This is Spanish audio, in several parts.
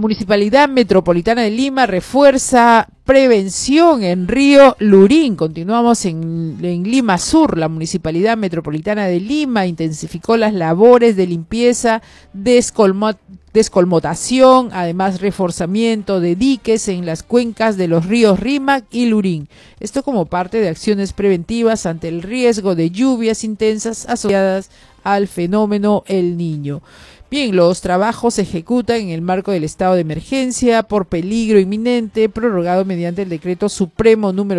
Municipalidad Metropolitana de Lima refuerza prevención en Río Lurín. Continuamos en Lima Sur. La Municipalidad Metropolitana de Lima intensificó las labores de limpieza, descolmotación, además reforzamiento de diques en las cuencas de los ríos Rímac y Lurín. Esto como parte de acciones preventivas ante el riesgo de lluvias intensas asociadas al fenómeno El Niño. Bien, los trabajos se ejecutan en el marco del estado de emergencia por peligro inminente, prorrogado mediante el decreto supremo número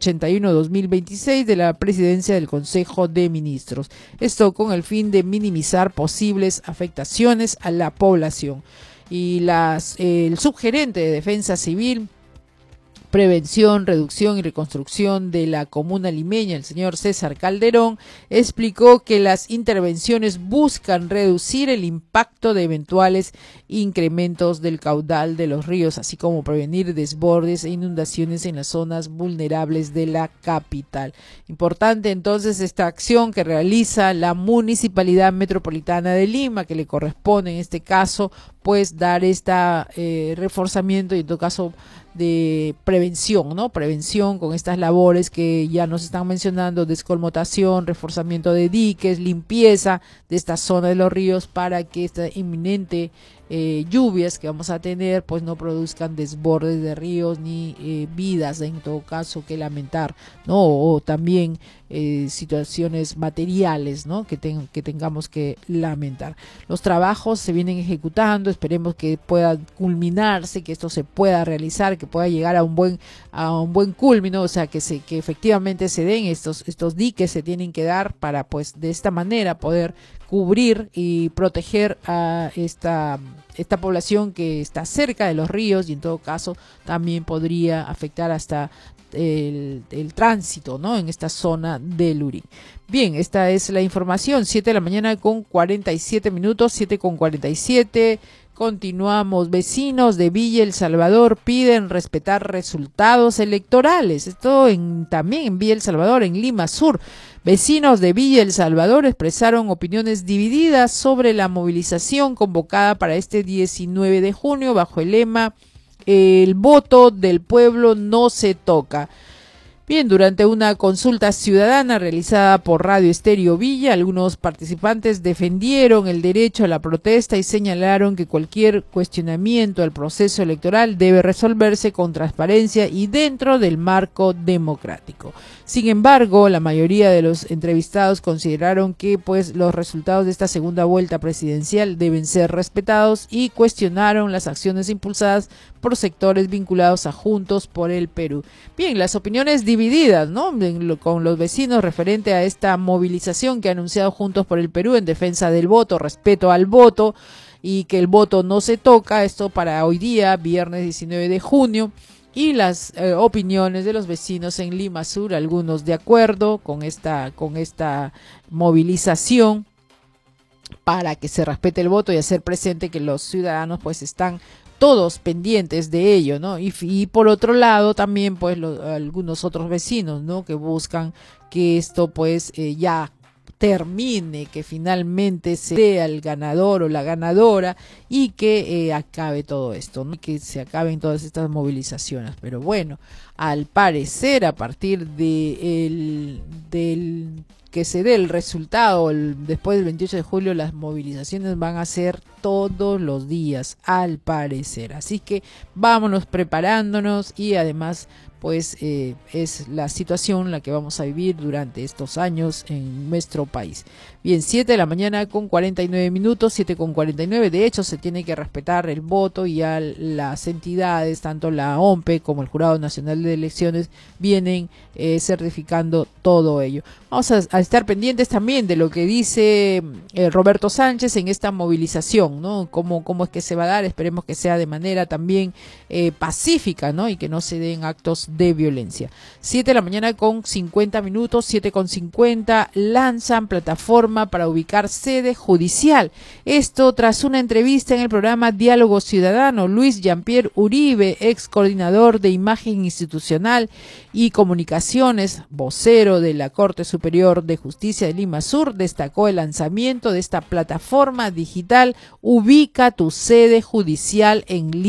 081/2026 de la Presidencia del Consejo de Ministros. Esto con el fin de minimizar posibles afectaciones a la población. Y el subgerente de Defensa Civil, Prevención, Reducción y Reconstrucción de la Comuna Limeña, el señor César Calderón, explicó que las intervenciones buscan reducir el impacto de eventuales incrementos del caudal de los ríos, así como prevenir desbordes e inundaciones en las zonas vulnerables de la capital. Importante entonces esta acción que realiza la Municipalidad Metropolitana de Lima, que le corresponde en este caso pues dar reforzamiento y en todo caso de prevención, ¿no? Prevención con estas labores que ya nos están mencionando, descolmotación, reforzamiento de diques, limpieza de esta zona de los ríos para que esta inminente lluvias que vamos a tener pues no produzcan desbordes de ríos ni vidas en todo caso que lamentar, ¿no? O también situaciones materiales, ¿no? que tengamos que lamentar. Los trabajos se vienen ejecutando, esperemos que pueda culminarse, que esto se pueda realizar, que pueda llegar a un buen culmino, o sea que efectivamente se den estos diques, se tienen que dar para pues de esta manera poder cubrir y proteger a esta población que está cerca de los ríos y en todo caso también podría afectar hasta el tránsito, ¿no? En esta zona de Lurín. Bien, esta es la información, 7 de la mañana con 47 minutos, 7:47. Continuamos. Vecinos de Villa El Salvador piden respetar resultados electorales. Esto también en Villa El Salvador, en Lima Sur. Vecinos de Villa El Salvador expresaron opiniones divididas sobre la movilización convocada para este 19 de junio bajo el lema "El voto del pueblo no se toca". Bien, durante una consulta ciudadana realizada por Radio Estéreo Villa, algunos participantes defendieron el derecho a la protesta y señalaron que cualquier cuestionamiento al proceso electoral debe resolverse con transparencia y dentro del marco democrático. Sin embargo, la mayoría de los entrevistados consideraron que pues los resultados de esta segunda vuelta presidencial deben ser respetados y cuestionaron las acciones impulsadas por sectores vinculados a Juntos por el Perú. Bien, las opiniones divididas, ¿no? Con los vecinos referente a esta movilización que ha anunciado Juntos por el Perú en defensa del voto, respeto al voto y que el voto no se toca, esto para hoy día, viernes 19 de junio. Y las opiniones de los vecinos en Lima Sur, algunos de acuerdo con esta movilización para que se respete el voto y hacer presente que los ciudadanos pues están todos pendientes de ello, ¿no? Y por otro lado también pues algunos otros vecinos, ¿no? Que buscan que esto pues ya termine, que finalmente sea el ganador o la ganadora y que acabe todo esto, ¿no? Que se acaben todas estas movilizaciones. Pero bueno, al parecer a partir del que se dé el resultado después del 28 de julio, las movilizaciones van a ser todos los días, al parecer. Así que vámonos preparándonos y además pues es la situación la que vamos a vivir durante estos años en nuestro país. Bien, 7 de la mañana con 49 minutos, 7:49. De hecho, se tiene que respetar el voto y ya las entidades, tanto la OMPE como el Jurado Nacional de Elecciones, vienen certificando todo ello. Vamos a estar pendientes también de lo que dice Roberto Sánchez en esta movilización, ¿no? Cómo es que se va a dar. Esperemos que sea de manera también pacífica, ¿no? Y que no se den actos de violencia. 7 de la mañana con 50 minutos, 7:50, lanzan plataforma para ubicar sede judicial. Esto tras una entrevista en el programa Diálogo Ciudadano. Luis Jean-Pierre Uribe, ex coordinador de imagen institucional y comunicaciones, vocero de la Corte Superior de Justicia de Lima Sur, destacó el lanzamiento de esta plataforma digital Ubica tu sede judicial en Lima.